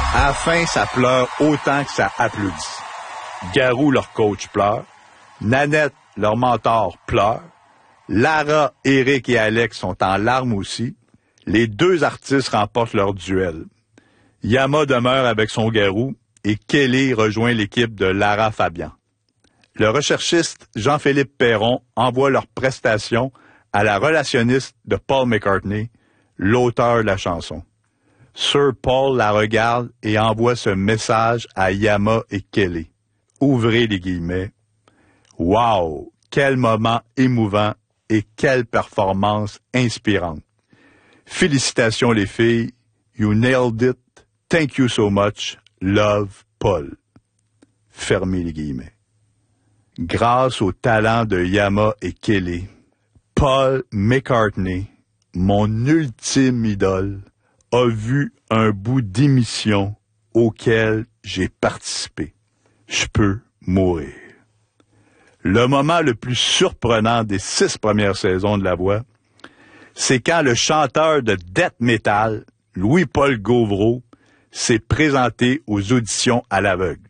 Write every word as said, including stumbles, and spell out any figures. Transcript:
À la fin, ça pleure autant que ça applaudit. Garou, leur coach, pleure. Nanette, leur mentor, pleure. Lara, Eric et Alex sont en larmes aussi. Les deux artistes remportent leur duel. Yama demeure avec son Garou et Kelly rejoint l'équipe de Lara Fabian. Le recherchiste Jean-Philippe Perron envoie leur prestation à la relationniste de Paul McCartney, l'auteur de la chanson. Sir Paul la regarde et envoie ce message à Yama et Kelly. Ouvrez les guillemets. Wow! Quel moment émouvant et quelle performance inspirante. Félicitations les filles. You nailed it. Thank you so much. Love, Paul. Fermez les guillemets. Grâce au talent de Yama et Kelly, Paul McCartney, mon ultime idole, a vu un bout d'émission auquel j'ai participé. Je peux mourir. Le moment le plus surprenant des six premières saisons de La Voix, c'est quand le chanteur de death metal, Louis-Paul Gauvreau, s'est présenté aux auditions à l'aveugle.